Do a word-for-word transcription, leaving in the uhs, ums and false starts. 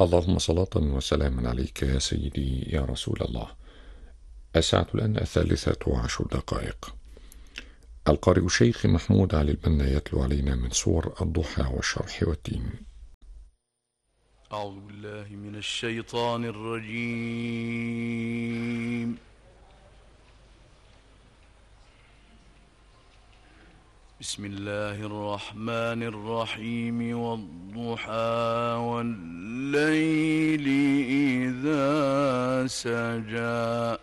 اللهم صلاة وسلاما عليك يا سيدي يا رسول الله. الساعة الآن الثالثة وعشر دقائق. القارئ الشيخ محمود علي البنا يتلو علينا من سور الضحى والشرح والتين. أعوذ بالله من الشيطان الرجيم. بسم الله الرحمن الرحيم. والضحى والليل إذا سجى